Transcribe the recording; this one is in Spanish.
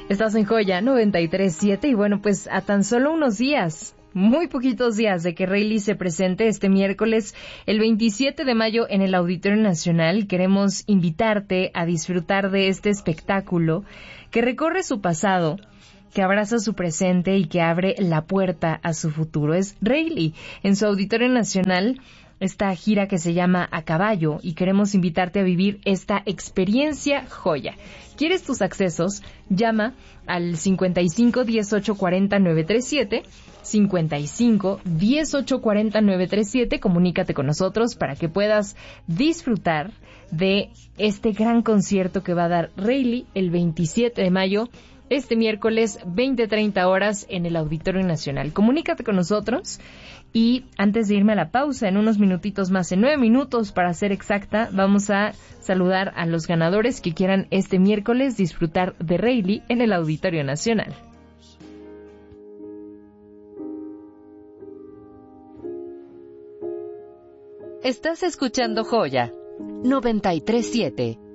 Estás en Joya 93.7 y bueno, pues a tan solo unos días, muy poquitos días de que Reilly se presente este miércoles, el 27 de mayo en el Auditorio Nacional, queremos invitarte a disfrutar de este espectáculo que recorre su pasado, que abraza su presente y que abre la puerta a su futuro. Es Reilly en su Auditorio Nacional, esta gira que se llama A Caballo, y queremos invitarte a vivir esta experiencia joya. ¿Quieres tus accesos? Llama al 55 18 40 937, 55 18 40 937, comunícate con nosotros para que puedas disfrutar de este gran concierto que va a dar Reilly el 27 de mayo, este miércoles 20:30 horas en el Auditorio Nacional. Comunícate con nosotros y antes de irme a la pausa, en unos minutitos más, en 9 minutos para ser exacta, vamos a saludar a los ganadores que quieran este miércoles disfrutar de Reilly en el Auditorio Nacional. Estás escuchando Joya 93.7.